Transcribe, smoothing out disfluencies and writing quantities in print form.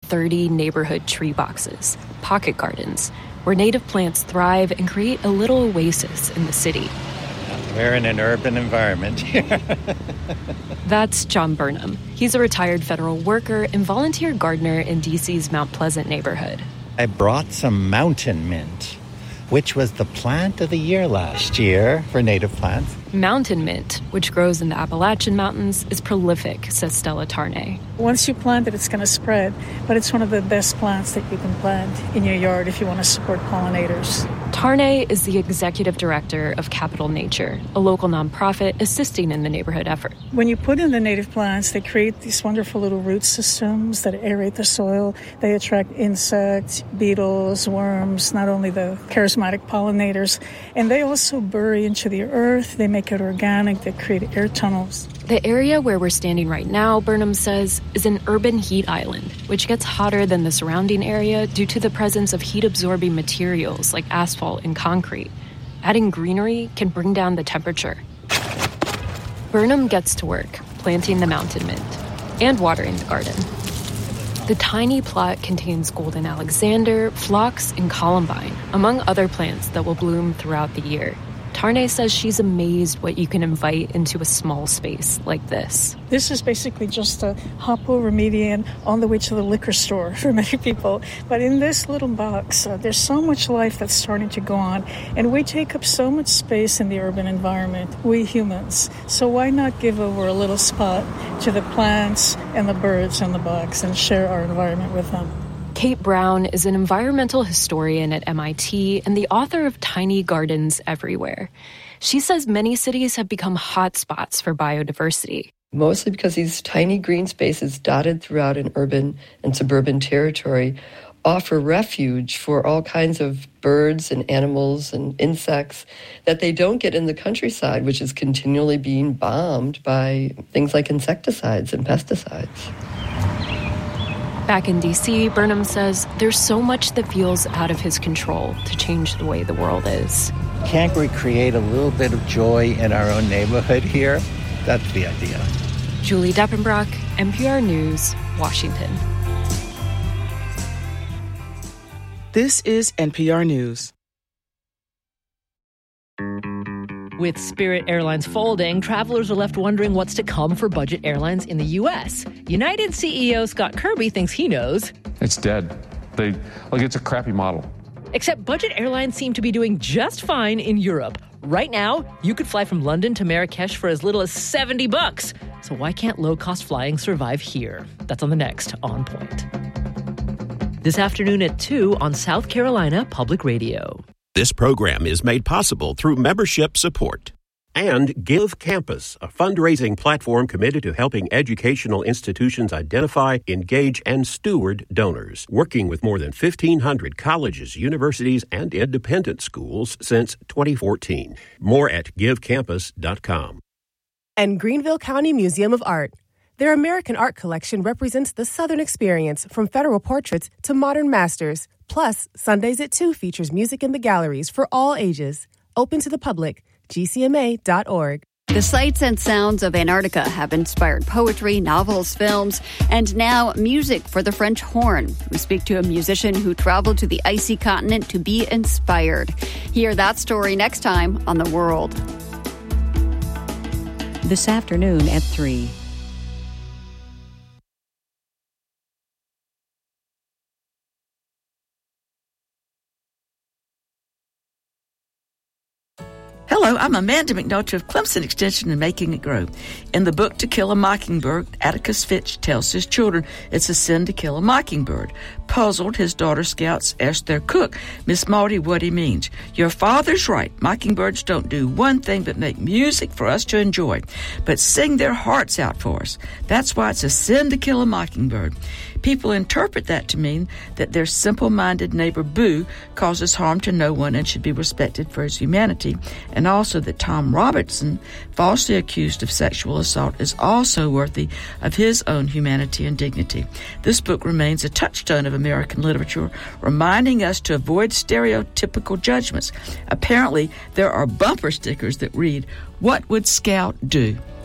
30 neighborhood tree boxes, pocket gardens, where native plants thrive and create a little oasis in the city. We're in an urban environment here. That's John Burnham. He's a retired federal worker and volunteer gardener in D.C.'s Mount Pleasant neighborhood. I brought some mountain mint, which was the plant of the year last year for native plants. Mountain mint, which grows in the Appalachian Mountains, is prolific, says Stella Tarnay. Once you plant it, it's going to spread, but it's one of the best plants that you can plant in your yard if you want to support pollinators. Tarnay is the executive director of Capital Nature, a local nonprofit assisting in the neighborhood effort. When you put in the native plants, they create these wonderful little root systems that aerate the soil. They attract insects, beetles, worms, not only the charismatic pollinators, and they also bury into the earth. They make it organic. They create air tunnels. The area where we're standing right now, Burnham says, is an urban heat island, which gets hotter than the surrounding area due to the presence of heat-absorbing materials like asphalt and concrete. Adding greenery can bring down the temperature. Burnham gets to work, planting the mountain mint and watering the garden. The tiny plot contains golden alexander, phlox, and columbine, among other plants that will bloom throughout the year. Tarnay says she's amazed what you can invite into a small space like this. This is basically just a hop over median on the way to the liquor store for many people. But in this little box, there's so much life that's starting to go on. And we take up so much space in the urban environment, we humans. So why not give over a little spot to the plants and the birds in the box and share our environment with them? Kate Brown is an environmental historian at MIT and the author of Tiny Gardens Everywhere. She says many cities have become hotspots for biodiversity. Mostly because these tiny green spaces dotted throughout an urban and suburban territory offer refuge for all kinds of birds and animals and insects that they don't get in the countryside, which is continually being bombed by things like insecticides and pesticides. Back in D.C., Burnham says there's so much that feels out of his control to change the way the world is. Can't we create a little bit of joy in our own neighborhood here? That's the idea. Julie Deppenbrock, NPR News, Washington. This is NPR News. With Spirit Airlines folding, travelers are left wondering what's to come for budget airlines in the U.S. United CEO Scott Kirby thinks he knows. It's dead. It's a crappy model. Except budget airlines seem to be doing just fine in Europe. Right now, you could fly from London to Marrakesh for as little as $70. So why can't low-cost flying survive here? That's on the next On Point. This afternoon at 2 on South Carolina Public Radio. This program is made possible through membership support. And Give Campus, a fundraising platform committed to helping educational institutions identify, engage, and steward donors, working with more than 1,500 colleges, universities, and independent schools since 2014. More at givecampus.com. And Greenville County Museum of Art. Their American art collection represents the Southern experience, from federal portraits to modern masters. Plus, Sundays at 2 features music in the galleries for all ages. Open to the public. GCMA.org. The sights and sounds of Antarctica have inspired poetry, novels, films, and now music for the French horn. We speak to a musician who traveled to the icy continent to be inspired. Hear that story next time on The World. This afternoon at 3. Hello, I'm Amanda McNulty of Clemson Extension and Making It Grow. In the book To Kill a Mockingbird, Atticus Finch tells his children it's a sin to kill a mockingbird. Puzzled, his daughter scouts ask their cook, Miss Maudie, what he means. Your father's right. Mockingbirds don't do one thing but make music for us to enjoy, but sing their hearts out for us. That's why it's a sin to kill a mockingbird. People interpret that to mean that their simple-minded neighbor Boo causes harm to no one and should be respected for his humanity, and also that Tom Robertson, falsely accused of sexual assault, is also worthy of his own humanity and dignity. This book remains a touchstone of American literature, reminding us to avoid stereotypical judgments. Apparently, there are bumper stickers that read, "What would Scout do?"